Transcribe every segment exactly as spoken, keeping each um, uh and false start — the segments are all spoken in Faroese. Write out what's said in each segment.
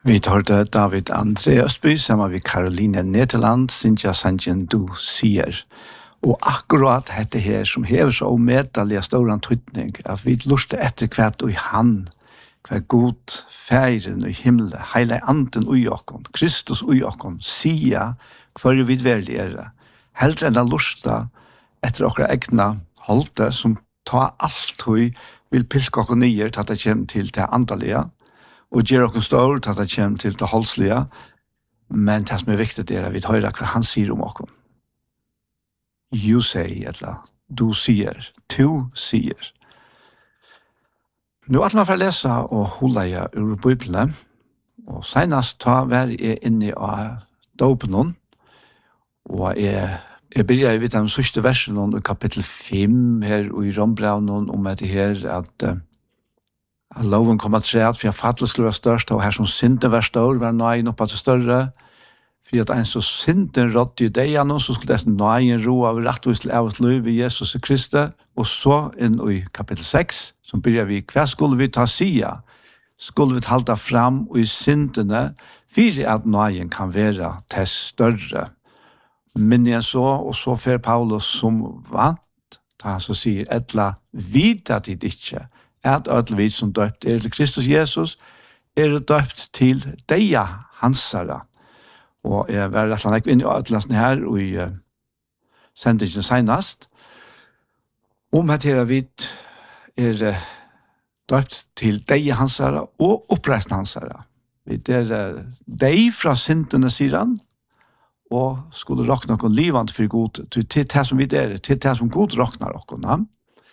Vi hørte David André Østby sammen med Caroline Nederland, Cynthia Sanjen Du sier. Og akkurat dette her som hever så omedelig stor tydning, at vi lurer etter hvert og i han, hver god feiren i himmelen, hele anden ui okkon, Kristus ui okkon, sier hver vi dverlig er det. Heldre enn å lurer etter okra egna holde, som tar alt ui, vil pilke okkon nyer til at det kommer til det andalige, og gjør okkon stor til at det kommer til det holdslige, men det som er viktig er at vi hører hva han sier om okkon. You say, eller du sier, du sier. Nå at man får lese og holde jeg ur Bibelen, og senest ta hver jeg inne av dåpen, og jeg, jeg begynner vidt den sørste versen i kapittel fem her og i Rombraunen om at det her at uh, at loven kom at skje at for jeg fattelig skulle være størst, og her som synden var større, var nøyen oppe til større, for at en så synden rådde i deg, så skulle det nøyen ro av rettvis av et liv i Jesus Kristus, og så inn i kapittel seks, som begynner vi, hva skulle vi ta sida? Skulle vi halda fram i syndene, for at nøyen kan være til større. Men jeg så, og så fer Paulus som vant, da han så sier, etla vita tid ikke, at ødelvid som døpt er til Kristus Jesus, er døpt til deia hansara. Og jeg var rett og slett inn i ødelasen her, og i uh, sendingen senest, om at her vidt er uh, døpt til deia hansara og oppreisende hansara. Vi er uh, dei fra syndene, sier han, og skulle råkne noen livant for god, til det som vi er, til det som god råkner noen.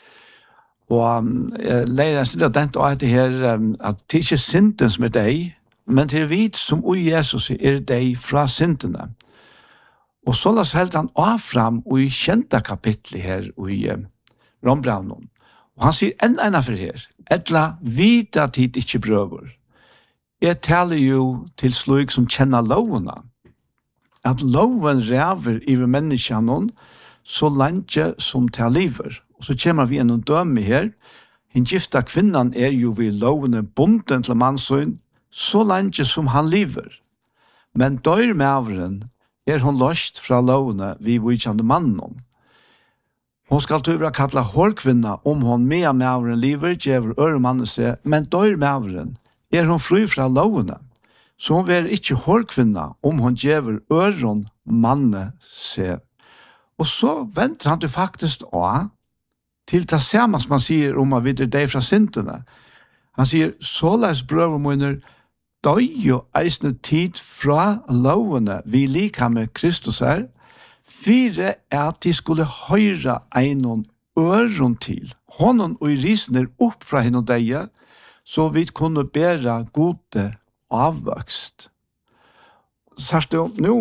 Og um, jeg leier en at denne og det her, um, at det er ikke synden som er deg, men til vi som ui Jesus er deg fra syndene. Og så la seg han av fram og i kjente kapitlet her og i um, Rombraunen. Og han sier enn ena for her, etla vita tid ikke brøver. Jeg taler jo til slik som kjenner lovene, at loven ræver i menneskene så lenge som til liver. Og så kommer vi en døme her. Den gifta kvinnan er jo ved lovene bonden til mannsøyn, så lenge som han lever. Men dør maveren er hun løst fra lovene vi vidkjende mannen. Hun skal tøvra kalla hårkvinna om hun med maveren lever, djever øremannen seg, men dør maveren er hun fri fra lovene. Så hun er ikke hårkvinna om hun djever øren manne seg. Og så venter han til faktisk å til det samme som han sier om at vi er deg fra syndene. Han sier, såleis brøver munner, døy jo eisne tid fra lovene vi liker med Kristus her, fire er at de skulle høyre einon øron til. Hånden og risner opp fra henne og deg, så vi kunne bære gode avvøkst. Sørst jo, nå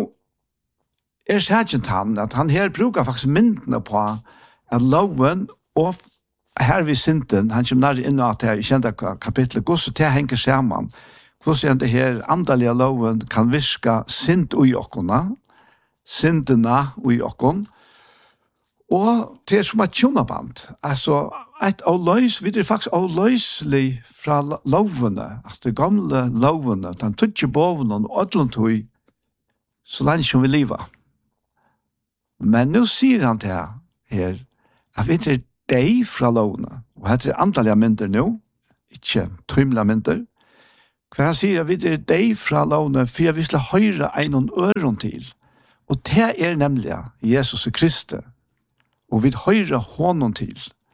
er særkjent han, at han her bruker faktisk myndene på at loven og her vi synden, han kommer nær inn at jeg kjente kapitlet, hvordan det henger sammen, hvordan det her andalige loven kan virke synd ui okkona, syndene ui okkon, og det er som et tjomaband, altså et avløys, vi er faktisk avløyselig fra lovene, altså de gamle lovene, den tutsi bovene og ødlentøy, så lenge som vi lever. Men nå sier han til her, at vi er deg fra lovene, og dette er antallige mynder nå, ikke tøymlige mynder, hva han sier at vi er deg fra lovene, for vi skal høyre en øron til, og det er nemlig Jesus Kristus, og vi høyre hånden til.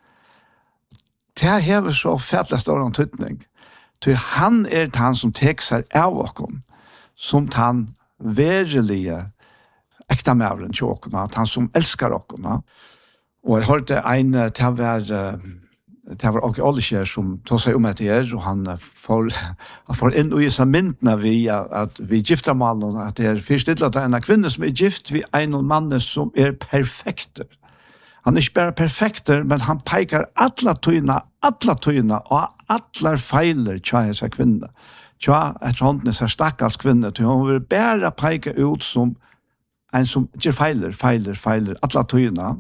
Det hever så fettelig stor antydning, til han er han som tek seg av oss, som han verilige ekta mævren til oss, han som elskar oss. Og jeg hørte en til å være, til å være Åke Olleskjær som tog seg om etter her, og han får, han får inn i seg myndene vi, at vi gifter malen, at det er først litt at det er en kvinne som er gift ved en mann som er perfekter. Han er ikke bare perfekter, men han peker alle tøyene, alle tøyene, og alle feiler til seg kvinne. Tja, etter hånden er seg stakkels kvinne, til hun vil bare peke ut som en som ikke feiler, feiler, feiler, alle tøyene.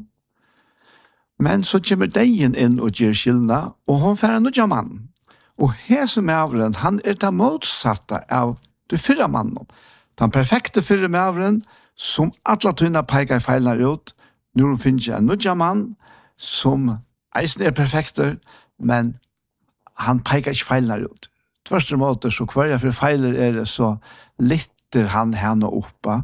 Men så kommer deien inn og gjør skillene, og hun får en nødja mann. Og her som er avren, han er det motsatte av Du fyrra mannen. Den perfekte fyrre mavren, som alla tunna peikar feilnar ut, nu finnes en nudja mann, som eisen er perfekter, men han peikar ikke feilnar ut. Tvørste måte, så hver for feiler er det, så litter han henne oppa.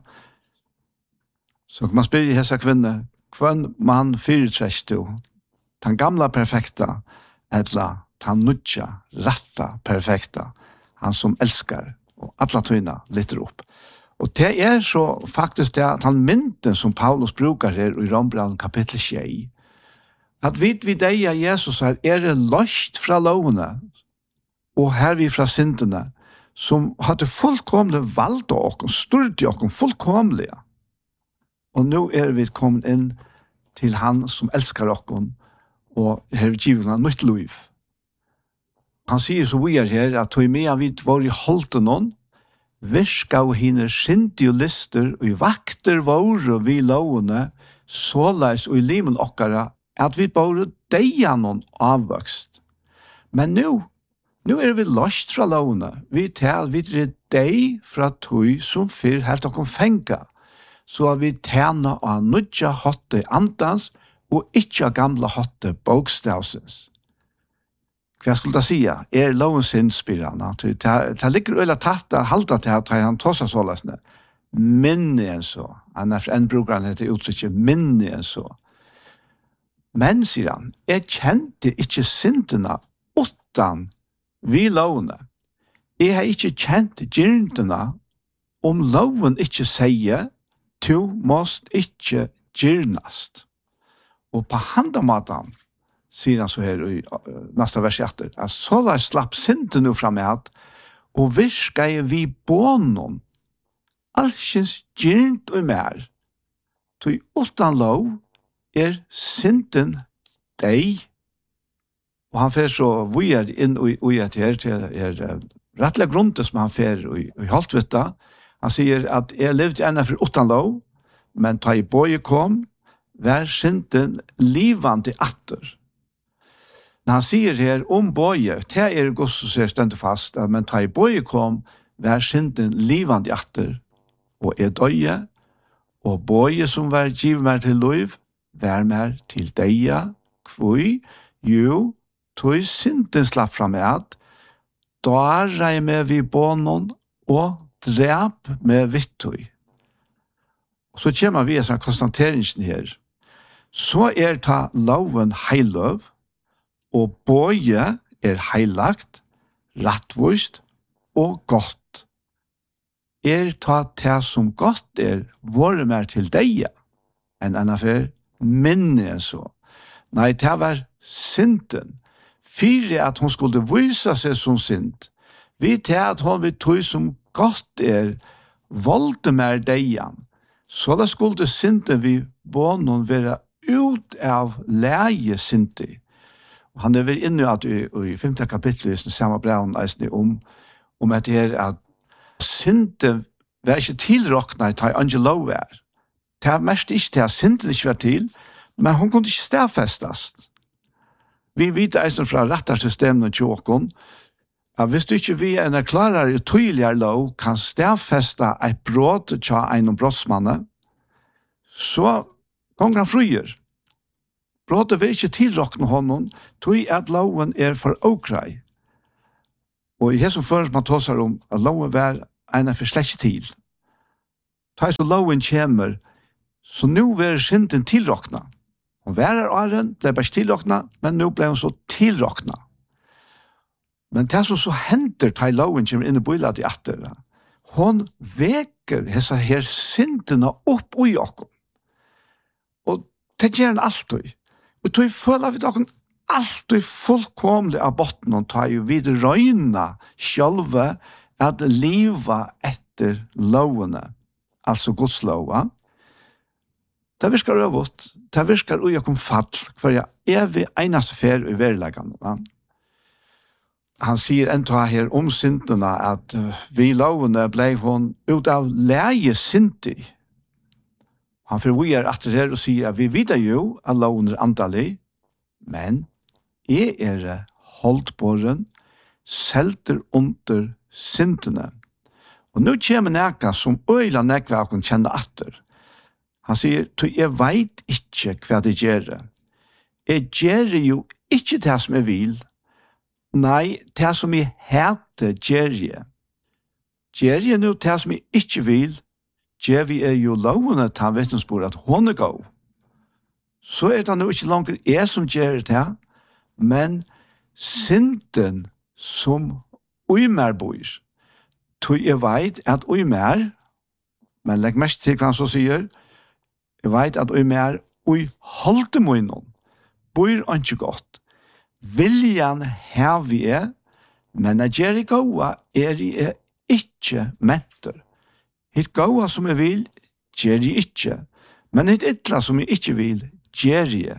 Så kan man spyrre hessa kvinne, hver mann fyrirtrekst du, den gamla perfekta, eller den nudja, ratta perfekta, han som elskar, og alla tunna litter opp. Og det er så faktisk det at han mynden som Paulus brukar her i Rombrand kapittel tjei, at vid vi deg av Jesus her er det løst fra lovene, og her vi fra syndene, som hadde fullkomlig valgt av oss, styrte av oss fullkomlige. Og nå er vi kommet inn til han som elskar oss, og her givet han nytt liv. Han sier så vi er her, at tog med vi var i holden noen, virka og hine sindi og lister, og i vakter våre vi lovene, såleis og i limen okkara, at vi bare deia noen avvokst. Men nå, nå er vi løst fra lovene. Vi tar vi er deg fra tog som fyr helt okkom fenga, så at vi tjena av nudja hotte andans, og ikkje av gamla hotte bokstavsens. Hva skulle jeg si? Er lovens innspirrende? Det ligger øyla tatt av halda til at han tåsa sålesne. Minne enn så. Annars enn bruker han heter uttrykket minne enn så. Men, sier han, jeg kjente ikke syndene utan vi lovene. Jeg har ikke kjent gyrdene om loven ikke sier du måst ikke gyrnast. Og på handamaten sier han så her i uh, neste vers etter, at så la slapp synden nu fram med at, og virka jeg vi bånen, alskens gyrnt og mer, tog utan lov er synden deg, og han fer så vujer inn og i et her til er uh, rettelig grunnet som han fer i, i Holtvitta. Han sier at jeg levde ennå for utan lov, men ta i bøye kom, vær synden livande atter. Når han sier her om bøye, det er det godt som ser stendt fast, at men ta i bøye kom, vær synden livande atter, og er døye, og bøye som vær giv meg til liv, vær meg til deia, kvøy, jo, tog synden slapp fram med at, da rei med vi bånen, og drep med vittøy. Så kommer vi i sånn konstateringen her. Så er ta loven heiløv, og bøye er heilagt, rattvist og godt. Er ta det som godt er, våre mer til deg, enn enn affær minne enn så. Nei, det var synden. Fyre at hun skulle vise seg som synd. Vi til at hun vil tog som godt er, volde mer deg. Så da skulle synden vi bånen være ut av leie synden. Han er vel inne at i, i femte kapittel i samme breven om, om at det er at synden var ikke tilråknet til Angelo var. Det er mest ikke til at synden ikke var til, men hun kunne ikke stedfestes. Vi vet eisen fra rettersystemet og tjåken, at hvis du ikke vi er klarere og tydeligere lov kan stedfeste et brott til en brottsmanne, så kommer han fruer. Brottet vil ikke tilråkne honom, tog at loven er for åkrei. Og i det som først man tåser om at loven var en for slett til. Ta så loven kommer, så nå vil synden tilråkne. Hun var her åren, ble bare tilråkne, men nå ble hun så tilråkne. Men det som så henter ta loven kommer inn i bøyla til atter, hun veker disse her syndene opp i okken. Og det gjør han alltid. Og tog føler vi dere alltid fullkomlig av botten og tar jo vid røyna sjølve at liva etter lovene, altså Guds lova. Det virker øvått, det virker ui okkom fall, for jeg er vi eneste fer i verleggene. Han sier enda her om syndene at vi lovene ble hun ut av leie syndig. Han forvier at det her og sier at vi vet jo at loven er antallig, men jeg er holdtbåren, selter under syndene. Og nå kommer nækka som øyla nækva av kun kjenne atter. Han sier, jeg veit ikke hva det gjør. Jeg gjør jo ikke det som jeg vil. Nei, det som jeg heter gjør jeg. Gjør jeg nå det som jeg ikke vil, gjør vi er jo lovende til han vittnesbord at hun er god. Så er det nå ikke langer jeg som gjør det, men synden som uimer bor. Tog jeg vet at uimer, men legg mest til hva han så sier, jeg vet at uimer ui holde munnen, bor ikke godt. Viljan her vi er, men jeg gjør det gode er jeg ikke mentor. Hitt gode som jeg vil, gjør jeg ikke, men hitt ytla som jeg ikke vil, gjør jeg.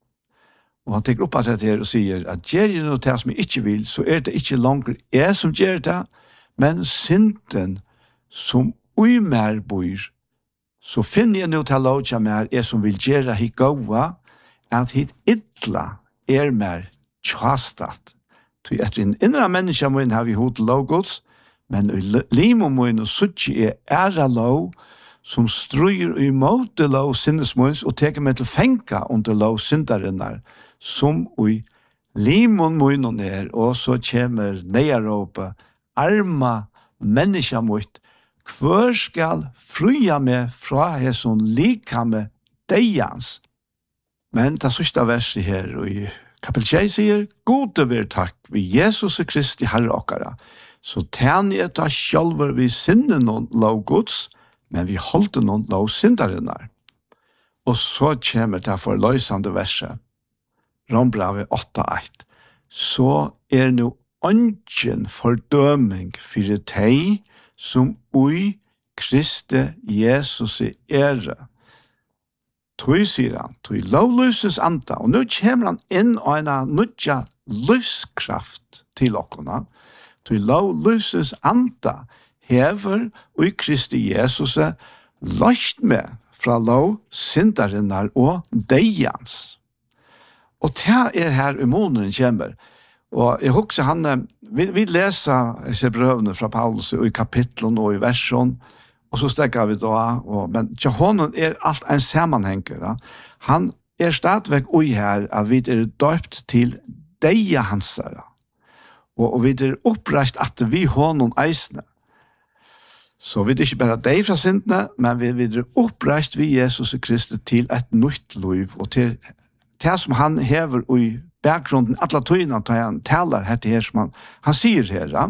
Og han tenker opp at det her og sier at gjør jeg noe til som jeg ikke vil, så er det ikke langer jeg som gjør det, men synden som uimer bor, så finner jeg noe til å lage mer jeg som vil gjøre hitt gode, at hitt ytla er mer tjastat. Så etter en innre menneske må inn ha vi hod logos, men i limo må inn og suttje er æra lov, som struer i måte lov sinnesmåns og teker med til fenka under lov syndarinnar, som i limon må inn og ned, og så kommer nearåpe, arma menneska mot, hver skal fruja med fra hesson likame deians. Men det sørste verset her, og i kapitel tjei sier, gode vil takk vi Jesus Kristi Herre okkara, så tæn jeg ta sjálfur vi sinnen noen lov Guds, men vi holdt noen lov syndarinnar. Og så kommer det for løysande verset, Rombravet åtta eitt. Så er nu ønsken fordøming for teg som ui Kristi Jesus er. Tøy, sier han, tøy lovløses anta, og nå kommer han inn og en nødja løskraft til okkona. Tøy lovløses anta hever og Kristi Jesus løst med fra lov syndarinnar og deians. Og det er her i måneden kommer. Og jeg husker han, vi, vi leser disse brøvene fra Paulus i kapitlen og i versen, og så stekker vi da, og, men til honom er alt en sammenhenger. Ja. Han er stadigvæk ui her, at vi er døpt til deia hans, ja. og, og vi er oppreist at vi honom eisne. Så vi er ikke bare deg fra syndene, men vi, vi er oppreist vi Jesus Kristus til et nytt liv, og til det som han hever i bakgrunden, alle tøyene til han taler dette her, som han, han sier her, ja.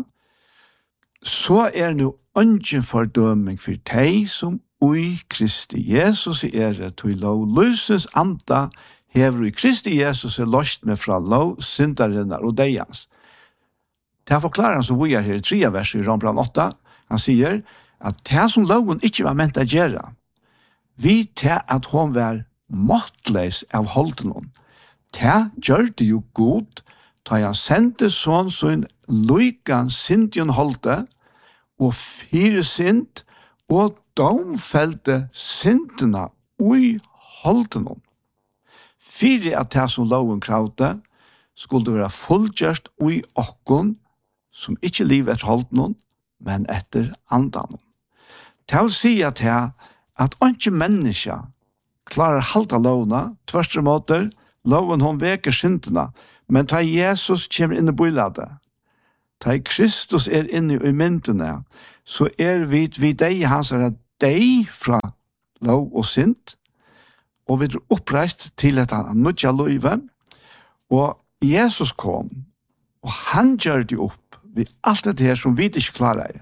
Så er nå ønsken fordøming for deg som ui Kristi Jesus er det, til lov løses anta, hever i Kristi Jesus er løst med fra lov syndarinnar og deians. Det forklarer han som vi er her i tredje verset i Rombravet åtta. Han sier at det som loven ikke var ment å gjøre, vi til at hun var måttleis av holden hon. Det gjør det jo godt, da jeg sendte sånn sånn lykan syndjon holde, og fire synd, og domfelte syndene ui holden hon. Fire av det som loven kravde, skulle være fullgjørst ui okkon, som ikke livet etter holden hon, men etter andan hon. Det vil si at jeg, at ikke menneska klarar halta lovna, tvørste måter, loven hon veker syndene, men ta Jesus kommer inn i bøylade, ta Kristus er inne i myndene, så er vi vid deg hans er deg fra lov og synd, og vi er oppreist til et nødja løyve, og Jesus kom, og han gjør det opp, ved alt det her som vi ikke klarer,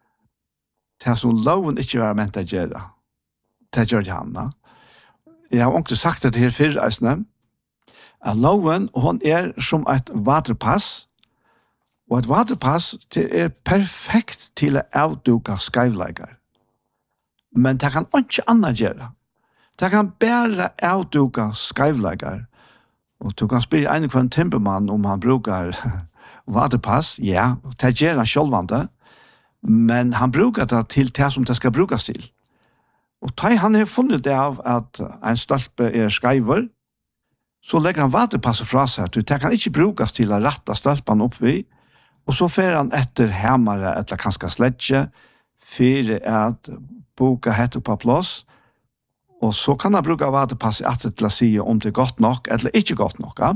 det som loven ikke var ment å gjøre, det gjør det han da. Jeg har også sagt det her før, eisne, at loven, hun er som et vaterpass, og et vaterpass det er perfekt til å avduke skivleger. Men det kan ikke annet gjøre. Det kan bare avduke skivleger. Og du kan spørre en kvann timpermann om han bruker vaterpass, ja, det gjør han selvvande, men han bruker det til det som det skal brukes til. Og da han har funnet det av at en stolpe er skeiver, så legger han vaterpasset fra seg, det kan ikke brukes til å rette stolpen opp vi, og så fer han etter hemmere eller kanskje sledje, for at boka hette på plass, og så kan han bruke vatepasset at til å si om det er godt nok eller ikke godt nok. Ja?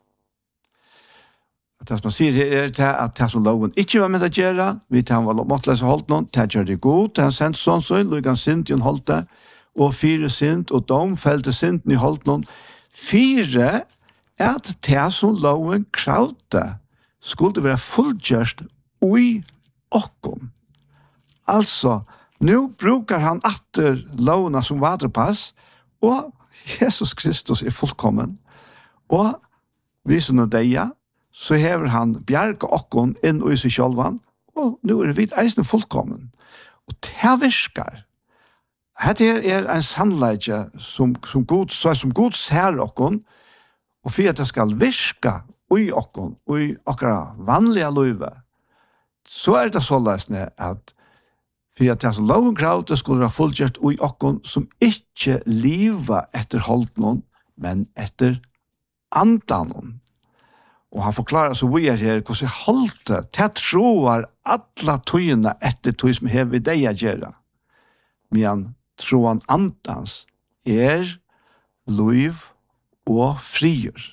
Det som man sier er til at det som loven ikke var med å gjøre, vi tar han var måtteløse holdt noen, det gjør det god, det har sendt sånn sånn, og han sint i holdt det, og fire sint, og dom felte sinten i holdt noen. Fire er at det som loven kravte skulle være fullgjørst ui okkom. Altså, nu brukar han atter lovene som vaterpass, og Jesus Kristus er fullkommen. Og vi som er deia, så hever han bjerga okkon inn i seg sjølvan, og nu er vi eisne fullkommen. Og det virkar. Hette er en sannleidje som, som god, så som god ser okkon, og for at det skal virka ui okkon, ui okkara vanliga løyve, så er det så løsne at for at det som loven krav, det skulle være fullgjørt ui okkon som ikke liva etter holdt noen, men etter andan. Og han forklarer så vi er her, hvordan jeg holdt det, til troer alle tøyene etter tøy som hever deg å gjøre. Men troen andans er liv og frier.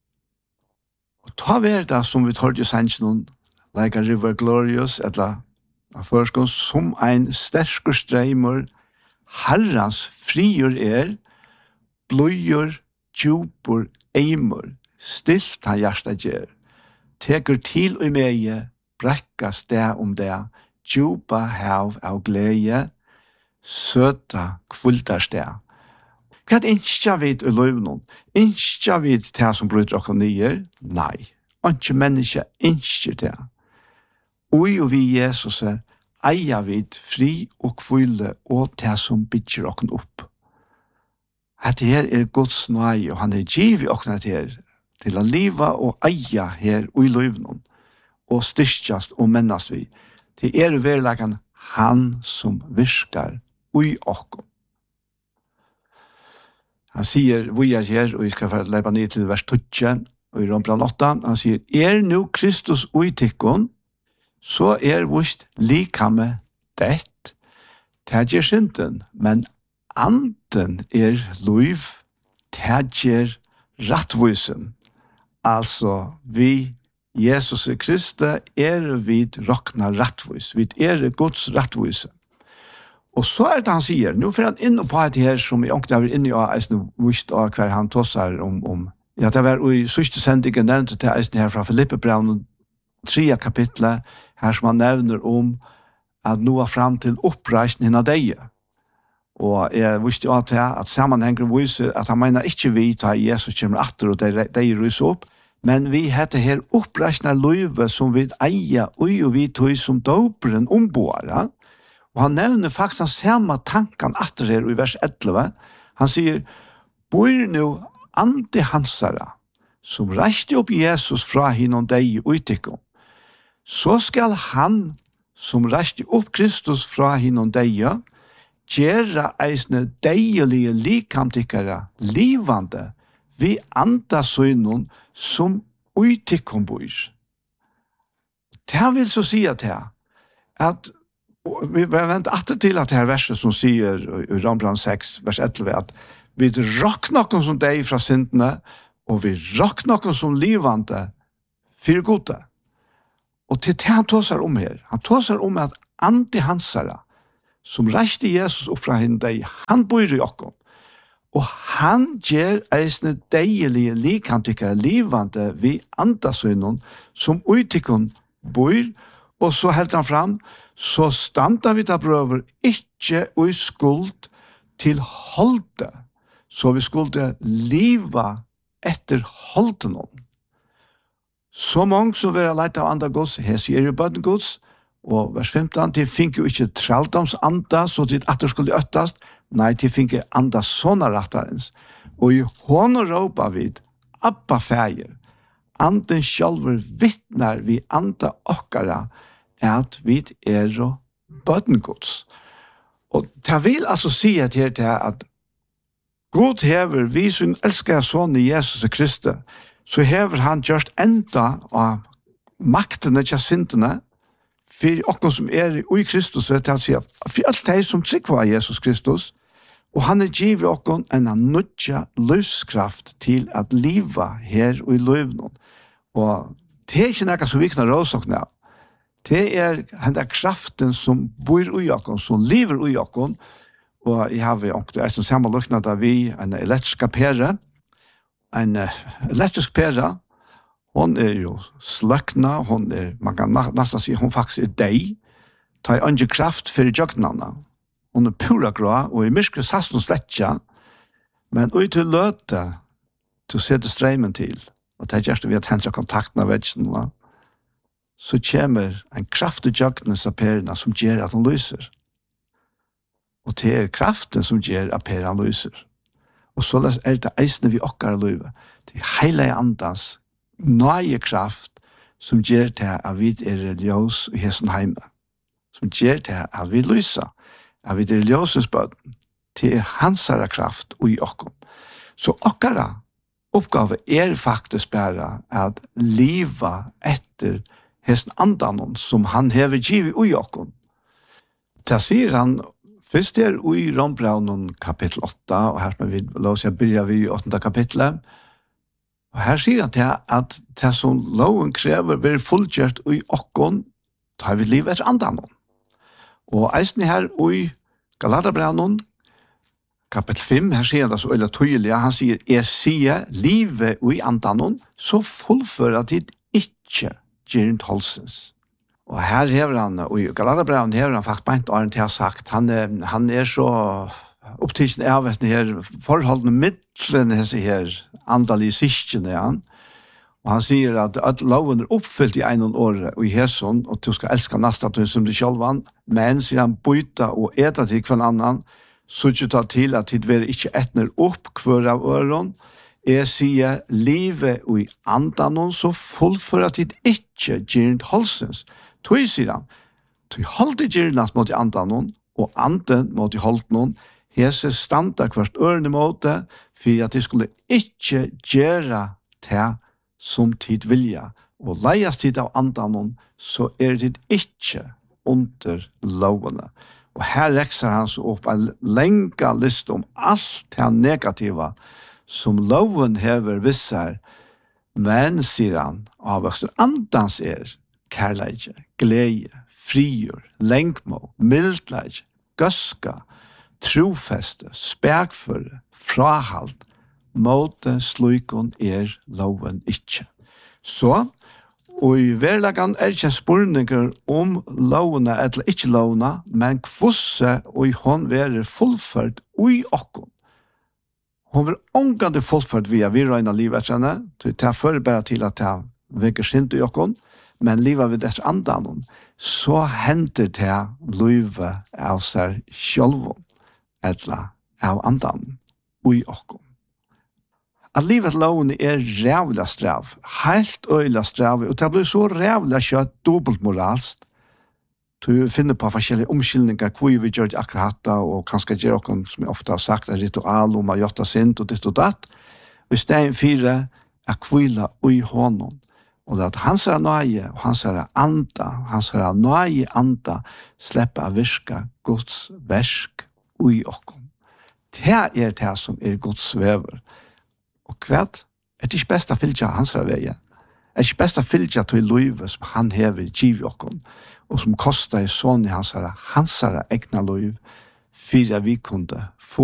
Og ta ved det som vi tar til sannsjonen, like a river glorious, eller av førskånd, som ein stersker streimer, herrans frier er, bløyer, djupor, eimer, stilt han hjärsta gjer, teker til og meie, brekkas det om det, djupa hav av glede, søta kvultar sted. Hva er innskja vid i løvnån? Innskja vid det som bryter okkur nye? Nei. Ikke menneske innskjer det. Oi og vi Jesus er eia vid fri og kvile og det som bygger okkur opp. Dette her er Guds nøye, og han er givet okkur her til å liva og eia her i løvnån, og styrkjast og mennast vi. Det er verleggen han som virkar ui okkur. Han sier, vi er her, og vi skal leipa ned til vers tjueto, og i Rombran åtta, han sier, er nu Kristus ui tikkun, så er vust likame det, det er synden, men anden er luiv, det er rattvisen. Altså, vi, Jesus Kristi, er vi rokna rattvis, vi er Guds rattvisen. Og så er det han sier, nå får han inn på et her som jeg ångte over inn i eisen vust av hver han tåsar om, om ja, det var i sørste sendingen nevnte til eisen her fra Filippe Braun, tredje kapitlet, her som han nevner om at nå er frem til oppreisen henne deg. Og jeg visste jo at, at sammenhengen viser at han mener ikke vi tar Jesus kommer atter og de, de ryser opp, men vi heter her oppreisende løyve som vi eier, og vi tog som dåperen ombår. Ja? Og han nevner faktisk den samme tanken atter her i vers elleve. Han sier, bor nå ande hansara, som reiste opp Jesus fra hinnom deg utikkom, så skal han, som reiste opp Kristus fra hinnom deg, gjøre eisne deilige likamtikkere livande, vi anda søgnon som utikkom bor. Det vil så si at her, at vi venter atter til at det her verset som sier i Rombran seks, vers elleve, at vi råk noen som deg fra syndene, og vi råk noen som livande for gode. Og til det han tåser om her, han tåser om at antihansere, som reiste Jesus opp fra henne deg, han bor i okkom, og han gjør eisne deilige likantikere livande vi andasøgnon som utikon bor, og så helt han fram, så standa vi da brøver ikke ui skuld til holde, så vi skulle liva etter holde noen. Så mange som vil ha leit av andre gods, her sier jo bøtten gods, og vers femten, de fikk jo ikke traldoms anda, så de atter skulle øttast, nei, de fikk anda sånne rattarens. Og i hånd og råpa vid, Abba fæger, anden sjálfur vittnar vi anda okkara, at vi er bøttengods. Og det vil altså si at her til at God hever vi som elsker sånn i Jesus Kristi, så hever han gjørst enda av maktene til syndene, för oss som är i Kristus, så att säga, för allt det som trycker av Jesus Kristus, og han er givet oss en nødja livskraft til at liva her og i løvnen. Og det er ikke noe som vi kan råse oss nå. Det er den kraften som bor i oss, som lever i oss, og jeg har vi også, jeg som sammen luknet av vi, en elektrisk pære, en elektrisk pære, hon er jo sløkna, hon er, man kan nesten si, hon faktisk er deg, tar andre kraft for jøgnene. Hon er pura grå, og i myskre sast hon sletja, men ui til løte, til å sette streimen til, og det er gjerst vi har tentra kontakten av vetsjene, så kommer en kraftig jøgnes av perina som gjør at hon lyser. Og det er kraften som gjør at perina lyser. Og så er det eisne vi okkar løyve. Det er heile andans nøye kraft som gjør til at vi er religiøs i hessen heime. Som gjør til at vi lyser. At vi er religiøses bøten. Det er hansara kraft og i okkon. Så okkara oppgave er faktisk bare at liva etter hessen andanon som han hever givet i okkon. Det sier han, først er i Rombraunen kapittel åtta, og her som vi låser jeg begynner vi i åttende kapittelet, og her sier han til at det som loven krever blir fullgjørt i okkon, tar vi livet etter andanon. Og eisen her i Galaterbraunen, kapittel fem, her sier han det så øyla tydelig, han sier, jeg sier livet i andanon, så fullfører at det ikke gjør en holdsens. Og her hever han, og i Galaterbraunen hever han faktisk beint åren til å ha sagt, han er, han er så opptidsen av denne her forholdene midtlene disse her andalige syskene, ja. Og han sier at, at loven er oppfyllt i en år og i hesson, og du skal elske neste som du selv vann, men sier han byta og eta til hver annan, så ikke ta til at det vil ikke etner opp hver av øren. Jeg sier livet og i andanon, så fullfører at det ikke gjør holdsens. Tøy, sier han, tøy holdt i gjørnast mot i andanon, og anden mot i holdt noen, hese standa hvert ørende måte, for at de skulle ikke gjøre til som tid vilja, og leias tid av andanon, så er det ikke under lovene. Og her rekser han så opp en lenga liste om alt det negativa som loven hever visser, men, sier han, avvokster andans er kærleidje, glede, frigjør, lengmå, mildleidje, gøska, trofeste, spekføre, frahalt, måte slukon er loven ikke. Så, og i verlagan er ikke spurninger om lovene eller ikke lovene, men kvosse og hon være fullført ui okkon. Hon var omgående fullført via vi røyna livet henne, til det fører bare til at det vekker sint i okkon, men livet ved etter andanon, så henter det livet av seg sjølv, eller av andanon, ui okkon. At livet lovene er rævla strav, helt øyla strav, og det blir så rævla kjøtt dobbeltmoralst. Du finner på forskjellige omkyldninger, hvor vi gjør det akkurat dette, og kanskje gjør noen, som jeg ofte har sagt, er ritual om å gjøre sint og ditt og datt. Og stein fire er kvila ui hånden. Og det at hans er nøye, og hans er anda, hans er nøye anda, slipper å virke Guds versk ui okkom. Det er det som er Guds vever. Og kvært, er det ikke best å fylle hans veie? Er det ikke best å fylle til livet som han hever i giv okkom, og som kostar i sånn i hans, hans egna liv, for vi kunne få